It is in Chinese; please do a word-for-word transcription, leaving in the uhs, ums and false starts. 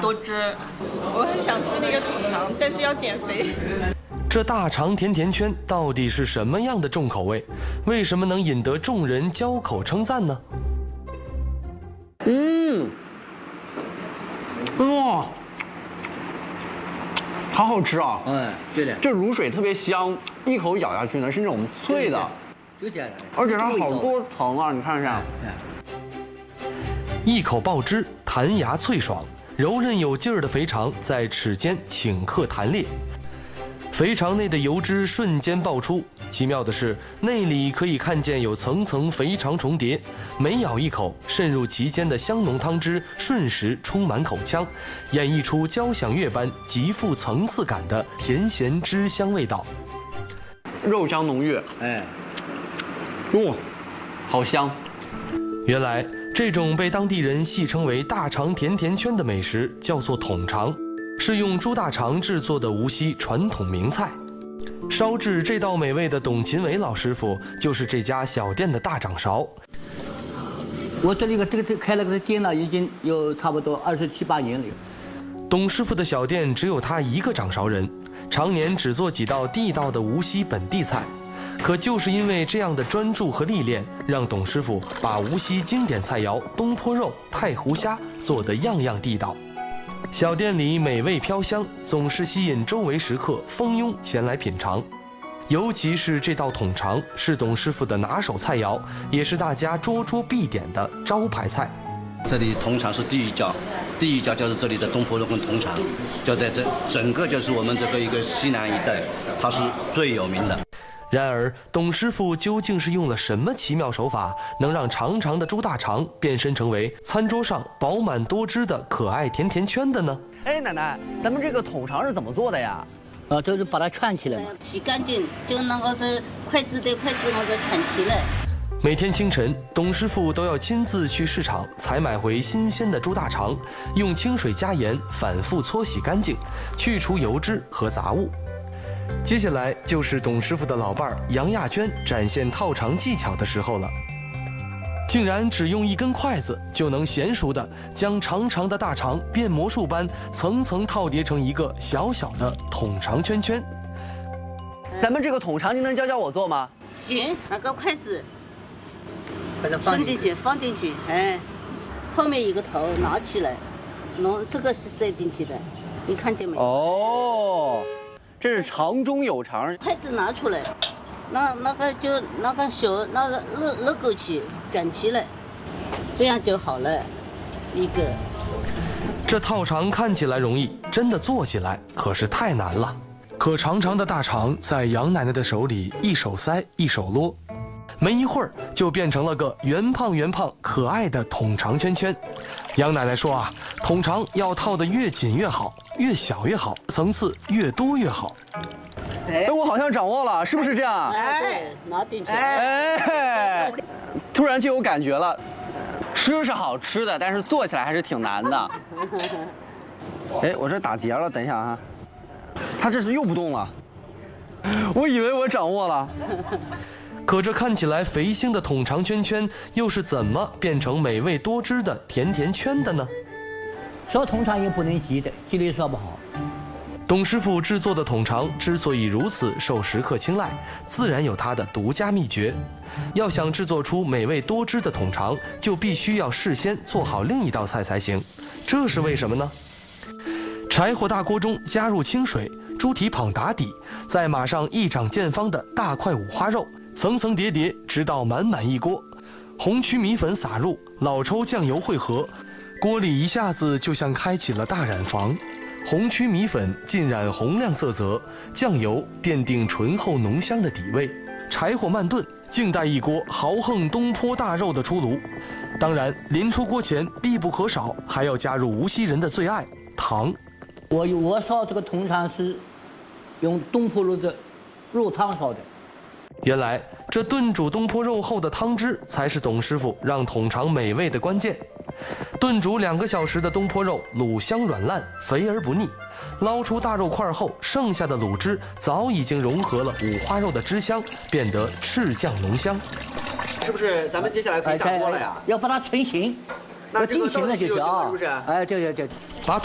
口汁。我很想吃那个桶肠，但是要减肥。 这大肠甜甜圈到底是什么样的重口味？为什么能引得众人交口称赞呢？ 嗯，哇，好好吃啊！ 嗯，对的， 这卤水特别香，一口咬下去呢是那种脆的， 就这样的， 而且它好多层啊，你看看。 一口爆汁，弹牙脆爽，柔韧有劲儿的肥肠在齿间顷刻弹裂。肥肠内的油脂瞬间爆出，奇妙的是，内里可以看见有层层肥肠重叠，每咬一口，渗入其间的香浓汤汁瞬时充满口腔，演绎出交响乐般极富层次感的甜咸汁香味道。 肉香浓郁， 哎， 哇，好香！ 原来这种被当地人戏称为大肠甜甜圈的美食叫做桶肠。是用猪大肠制作的无锡传统名菜。烧制这道美味的董勤伟老师傅就是这家小店的大掌勺。 我这里个这个这开了个店了，已经有差不多二十七八年了。 董师傅的小店只有他一个掌勺人，常年只做几道地道的无锡本地菜。可就是因为这样的专注和历练，让董师傅把无锡经典菜肴东坡肉、太湖虾做得样样地道。小店里美味飘香，总是吸引周围食客蜂拥前来品尝。尤其是这道桶肠，是董师傅的拿手菜肴，也是大家桌桌必点的招牌菜。 这里桶肠是第一家，第一家就是这里的东坡肉跟桶肠，就在这整个就是我们这个一个西南一带，它是最有名的。 然而，董师傅究竟是用了什么奇妙手法，能让长长的猪大肠变身成为餐桌上饱满多汁的可爱甜甜圈的呢？ 哎，奶奶，咱们这个桶肠是怎么做的呀？ 啊，就是把它串起来嘛， 洗干净，就那个是筷子对筷子那个串起来。 每天清晨，董师傅都要亲自去市场采买回新鲜的猪大肠，用清水加盐反复搓洗干净，去除油脂和杂物。接下来就是董师傅的老伴儿杨亚娟展现套肠技巧的时候了。竟然只用一根筷子就能娴熟地将长长的大肠变魔术般层层套叠成一个小小的桶肠圈圈。 咱们这个桶肠，您能教教我做吗？ 行，拿个筷子，伸进去，放进去，哎，后面一个头拿起来，弄这个是塞进去的，你看见没？ 哦。这是肠中有肠， 筷子拿出来，那那个就那个手那个勒勒过去，转起来，这样就好了。一个。 这套肠看起来容易，真的做起来可是太难了。可长长的大肠在杨奶奶的手里一手塞一手撸，没一会儿就变成了个圆胖圆胖可爱的桶肠圈圈。杨奶奶说啊，桶肠要套得越紧越好，越小越好，层次越多越好。 哎，我好像掌握了，是不是这样？ 哎，对，拿进去。 哎，突然就有感觉了。吃是好吃的，但是做起来还是挺难的。哎，我这打结了，等一下啊，它这是又不动了。我以为我掌握了。 可这看起来肥腥的桶肠圈圈，又是怎么变成美味多汁的甜甜圈的呢？ 烧桶肠也不能急的，急了烧不好。 董师傅制作的桶肠之所以如此受食客青睐，自然有它的独家秘诀。要想制作出美味多汁的桶肠，就必须要事先做好另一道菜才行。这是为什么呢？柴火大锅中加入清水，猪蹄膀打底，再码上一掌见方的大块五花肉，层层叠叠，直到满满一锅。红曲米粉撒入，老抽酱油汇合，锅里一下子就像开启了大染坊。红曲米粉浸染红亮色泽，酱油奠定醇厚浓香的底味。柴火慢炖，静待一锅豪横东坡大肉的出炉。当然，临出锅前必不可少，还要加入无锡人的最爱糖。 我我烧这个桶肠是用东坡肉的肉汤烧的。 原来这炖煮东坡肉后的汤汁才是董师傅让桶肠美味的关键。炖煮两个小时的东坡肉卤香软烂，肥而不腻。捞出大肉块后，剩下的卤汁早已经融合了五花肉的汁香，变得赤酱浓香。 是不是咱们接下来可以下锅了呀？ 要把它成型，要定型了就是啊。 是不是？ 哎，对对对。